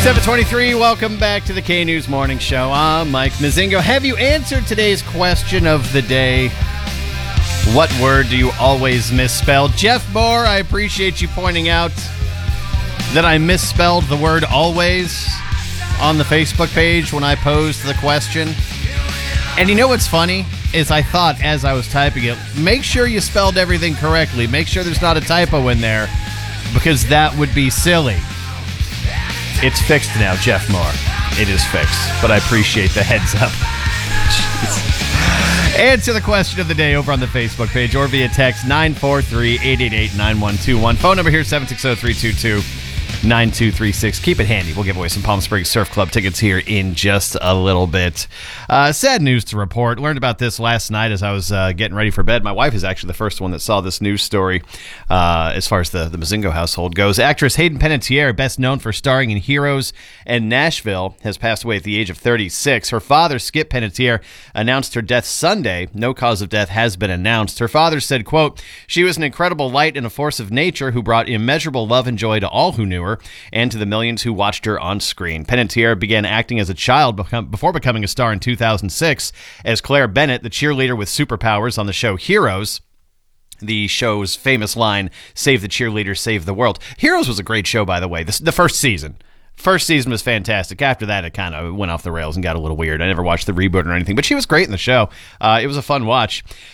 7:23, welcome back to the K-News Morning Show. I'm Mike Mazingo. Have you answered today's question of the day? What word do you always misspell? Jeff Moore, I appreciate you pointing out that I misspelled the word always on the Facebook page when I posed the question. And you know what's funny? Is I thought as I was typing it, make sure you spelled everything correctly. Make sure there's not a typo in there, because that would be silly. It's fixed now, Jeff Moore. It is fixed, but I appreciate the heads up. Answer the question of the day over on the Facebook page or via text 943-888-9121. Phone number here, 760-322-9236. Keep it handy. We'll give away some Palm Springs Surf Club tickets here in just a little bit. Sad news to report. Learned about this last night as I was getting ready for bed. My wife is actually the first one that saw this news story as far as the Mazingo household goes. Actress Hayden Panettiere, best known for starring in Heroes and Nashville, has passed away at the age of 36. Her father, Skip Panettiere, announced her death Sunday. No cause of death has been announced. Her father said, quote, "She was an incredible light and a force of nature who brought immeasurable love and joy to all who knew her and to the millions who watched her on screen." Panettiere began acting as a child before becoming a star in 2006 as Claire Bennett, the cheerleader with superpowers on the show Heroes. The show's famous line, "Save the cheerleader, save the world." Heroes was a great show, by the way, the first season. First season was fantastic. After that, it kind of went off the rails and got a little weird. I never watched the reboot or anything, but she was great in the show. It was a fun watch.